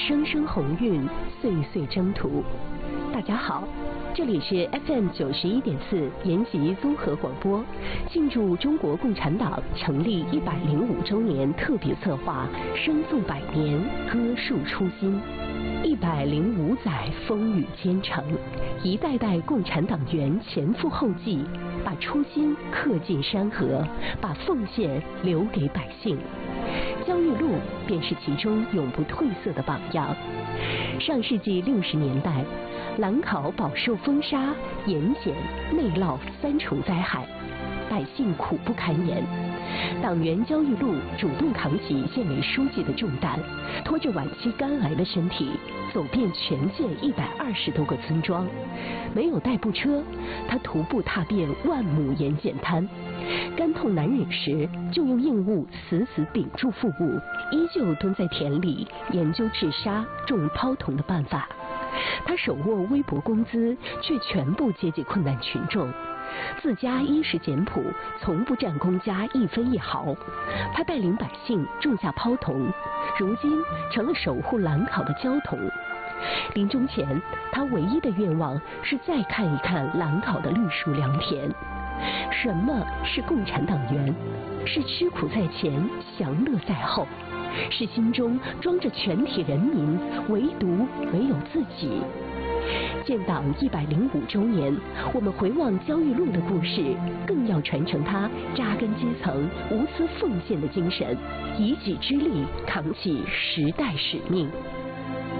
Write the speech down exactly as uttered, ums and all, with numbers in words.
声声鸿运，岁岁征途。大家好，这里是 F M 九十一点四延吉综合广播，庆祝中国共产党成立一百零五周年特别策划，声颂百年，歌述初心。一百零五载风雨兼程，一代代共产党员前赴后继，把初心刻进山河，把奉献留给百姓。焦裕禄便是其中永不褪色的榜样。上世纪六十年代，兰考饱受风沙、盐碱、内涝三重灾害，百姓苦不堪言。党员焦裕禄主动扛起县委书记的重担，拖着晚期肝癌的身体，走遍全县一百二十多个村庄。没有代步车，他徒步踏遍万亩盐碱滩。肝痛难忍时，就用硬物死死顶住腹部，依旧蹲在田里研究治沙、种泡桐的办法。他手握微薄工资，却全部接济困难群众。自家衣食简朴，从不占公家一分一毫。他带领百姓种下泡桐，如今成了守护兰考的焦桐。临终前，他唯一的愿望是再看一看兰考的绿树良田。什么是共产党员？是吃苦在前，享乐在后，是心中装着全体人民，唯独没有自己。建党一百零五周年，我们回望焦裕禄的故事，更要传承他扎根基层、无私奉献的精神，以己之力扛起时代使命。